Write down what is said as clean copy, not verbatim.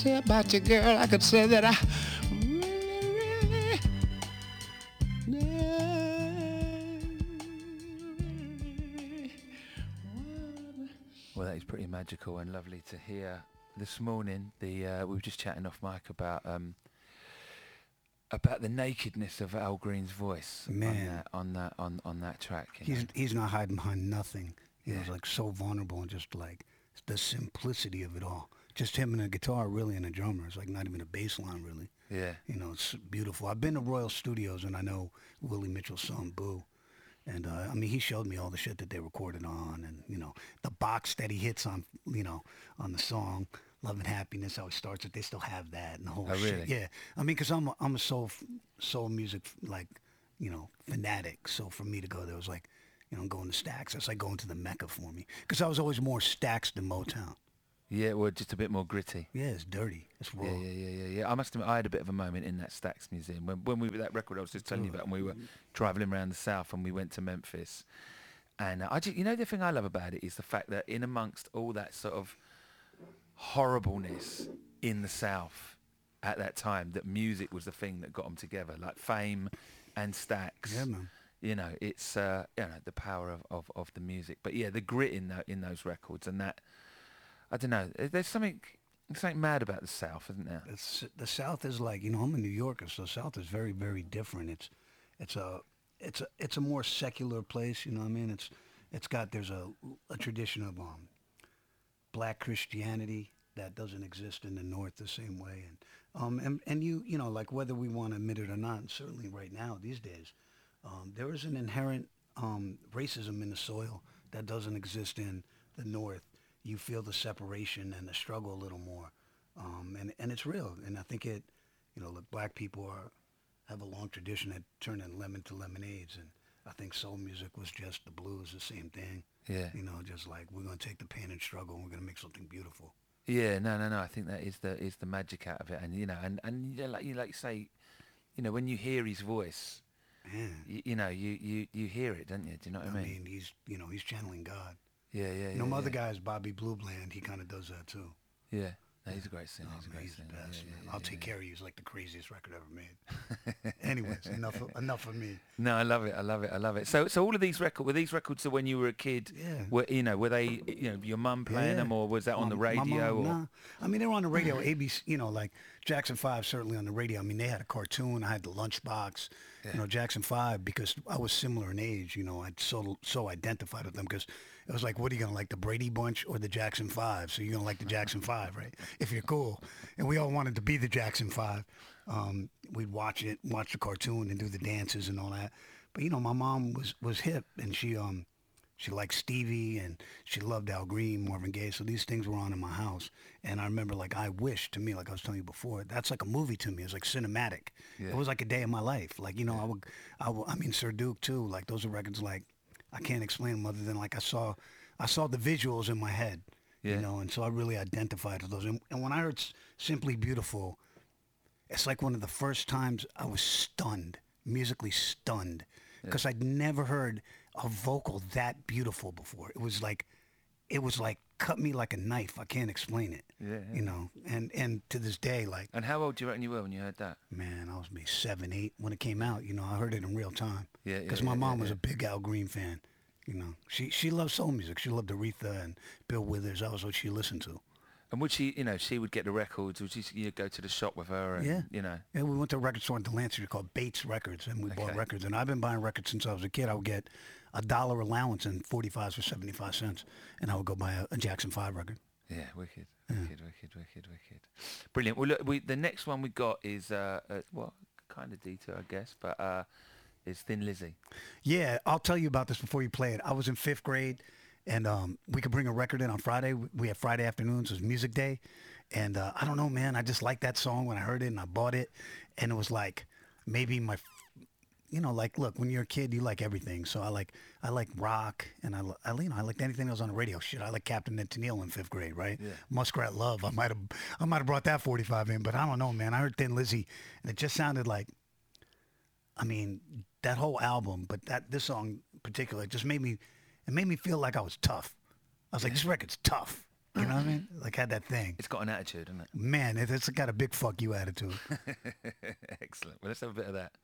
say about you, girl, I could say that I really, really Well, that is pretty magical and lovely to hear. This morning, we were just chatting off mic about the nakedness of Al Green's voice Man. on that track. He's not hiding behind nothing. You know, Yeah. it's like so vulnerable and just like the simplicity of it all. Just him and a guitar, really, and a drummer. It's like not even a bass line, really. Yeah. You know, it's beautiful. I've been to Royal Studios, and I know Willie Mitchell's son, Boo. And, I mean, he showed me all the shit that they recorded on and, you know, the box that he hits on, you know, on the song, Love and Happiness, how he starts it. They still have that and the whole Oh, shit. really? Yeah. I mean, because I'm a soul music, like, you know, fanatic. So for me to go there was like, you know, going to Stax. That's like going to the Mecca for me. Because I was always more Stax than Motown. Yeah, well, just a bit more gritty. Yeah, it's dirty. It's raw. Yeah. I must admit, I had a bit of a moment in that Stax Museum when we were that record I was just telling you about, and we were travelling around the south, and we went to Memphis. And you know, the thing I love about it is the fact that in amongst all that sort of horribleness in the south at that time, that music was the thing that got them together, like Fame and Stax. Yeah, man. You know, it's you know, the power of the music. But yeah, the grit in those records, and that, I don't know, there's something mad about the South, isn't there? The South is like, you know, I'm a New Yorker, so South is very, very different. It's a more secular place, you know what I mean? There's a tradition of black Christianity that doesn't exist in the North the same way, and you know, like whether we want to admit it or not, and certainly right now these days, there is an inherent racism in the soil that doesn't exist in the North. You feel the separation and the struggle a little more, and it's real. And I think you know, look, black people have a long tradition of turning lemon to lemonades, and I think soul music was just the blues, the same thing. Yeah. You know, just like we're gonna take the pain and struggle, and we're gonna make something beautiful. Yeah, no. I think that is the magic out of it, and you know, and yeah, like you say, you know, when you hear his voice, Man, you know, you hear it, don't you? Do you know what I mean? he's channeling God. Yeah. You know, my other guy is Bobby Blue Bland. He kind of does that too. Yeah, no, he's a great singer. Oh, He's a man, great he's the singer. best, Yeah, man. yeah, I'll yeah, Take yeah. Care of You is like the craziest record ever made. Anyways, enough of me. No, I love it. So all of these records, were these records when you were a kid? Yeah. Were they, you know, your mum playing them, or was that on the My radio? mom, Or nah. I mean, they were on the radio. ABC, you know, like Jackson 5 certainly on the radio. I mean, they had a cartoon. I had the Lunchbox. You know, Jackson 5, because I was similar in age. You know, I'd so identified with them because it was like, what are you gonna like, the Brady Bunch or the Jackson 5? So you're gonna like the Jackson 5, right? If you're cool. And we all wanted to be the Jackson 5. We'd watch the cartoon and do the dances and all that. But you know, my mom was hip, and she liked Stevie, and she loved Al Green, Marvin Gaye. So these things were on in my house. And I remember, like, I Wish, to me, like I was telling you before, that's like a movie to me. It's like cinematic. Yeah. It was like a day of my life. Like, you know, I mean, Sir Duke too. Like, those are records, like, I can't explain them other than like I saw the visuals in my head. Yeah. You know, and so I really identified with those. And when I heard Simply Beautiful, it's like one of the first times I was stunned, musically stunned, because I'd never heard a vocal that beautiful before. It was like cut me like a knife. I can't explain it. Yeah. You know, and to this day, like, And how old do you reckon you were when you heard that? man, I was maybe 7, 8 when it came out. You know, I heard it in real time. Yeah, Because yeah, my yeah, mom yeah, was yeah. a big Al Green fan. You know, she loved soul music. She loved Aretha and Bill Withers. That was what she listened to. And would she, you know, she would get the records? Would you go to the shop with her? And, Yeah. You know. Yeah, we went to a record store in Delancey called Bates Records, and we bought Okay. records. And I've been buying records since I was a kid. I would get $1 allowance and 45s for 75 cents, and I would go buy a Jackson 5 record. Yeah, wicked. Brilliant. Well, look, the next one we got is well, kind of detail, I guess, but is Thin Lizzy. Yeah, I'll tell you about this before you play it. I was in 5th grade, and we could bring a record in on Friday. We had Friday afternoons. It was music day. And I don't know, man. I just liked that song when I heard it, and I bought it. And it was like maybe you know, like, look, when you're a kid, you like everything. So I like rock, and I liked anything that was on the radio. Shit, I like Captain and Tennille in 5th grade, right? Yeah. Muskrat Love. I might have brought that 45 in, but I don't know, man. I heard Thin Lizzy, and it just sounded like, I mean, that whole album, but this song in particular, it just made me feel like I was tough. I was like, this record's tough. You know what I mean? Like had that thing. It's got an attitude, isn't Man, it's got a big fuck you attitude. it? Excellent. Well, let's have a bit of that.